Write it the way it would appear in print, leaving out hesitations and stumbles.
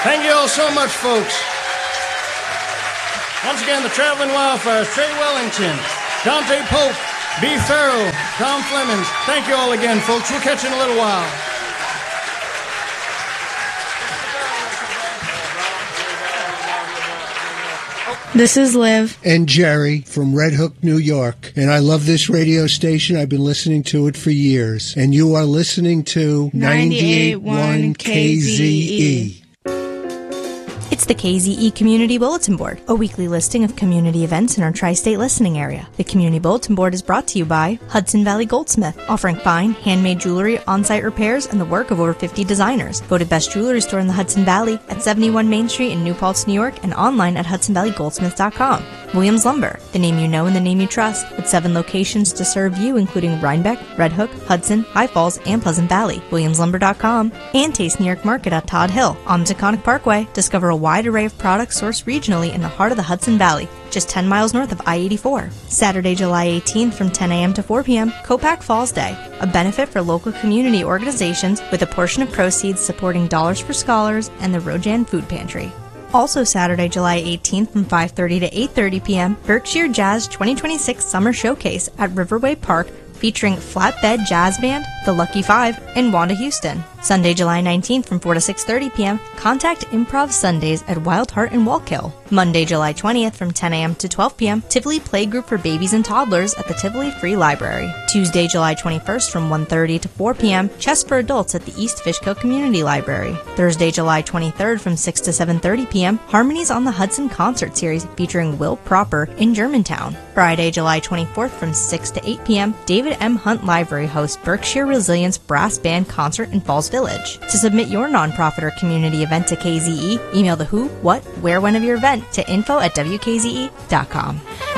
Thank you all so much, folks. Once again, the Traveling Wildfires, Trey Wellington, Dante Pope, B. Farrell, Tom Flemings. Thank you all again, folks. We'll catch you in a little while. This is Liv and Jerry from Red Hook, New York. And I love this radio station. I've been listening to it for years. And you are listening to 98.1 KZE. It's the KZE Community Bulletin Board, a weekly listing of community events in our tri-state listening area. The Community Bulletin Board is brought to you by Hudson Valley Goldsmith, offering fine, handmade jewelry, on-site repairs, and the work of over 50 designers. Voted best jewelry store in the Hudson Valley at 71 Main Street in New Paltz, New York, and online at hudsonvalleygoldsmith.com. Williams Lumber, the name you know and the name you trust, with 7 locations to serve you, including Rhinebeck, Red Hook, Hudson, High Falls, and Pleasant Valley. WilliamsLumber.com, and Taste New York Market at Todd Hill. On the Taconic Parkway, discover a wide array of products sourced regionally in the heart of the Hudson Valley, just 10 miles north of I-84. Saturday, July 18th from 10 a.m. to 4 p.m., Copac Falls Day, a benefit for local community organizations with a portion of proceeds supporting Dollars for Scholars and the Rojan Food Pantry. Also Saturday, July 18th from 5:30 to 8:30 p.m., Berkshire Jazz 2026 Summer Showcase at Riverway Park featuring Flatbed Jazz Band, The Lucky Five, and Wanda Houston. Sunday, July 19th from 4 to 6:30 p.m., Contact Improv Sundays at Wild Heart in Wallkill. Monday, July 20th from 10 a.m. to 12 p.m., Tivoli Playgroup for Babies and Toddlers at the Tivoli Free Library. Tuesday, July 21st from 1:30 to 4 p.m., Chess for Adults at the East Fishkill Community Library. Thursday, July 23rd from 6 to 7:30 p.m., Harmonies on the Hudson Concert Series featuring Will Proper in Germantown. Friday, July 24th from 6 to 8 p.m., David M. Hunt Library hosts Berkshire Resilience Brass Band Concert in Falls Village. To submit your nonprofit or community event to KZE, email the who, what, where, when of your event to info@wkze.com.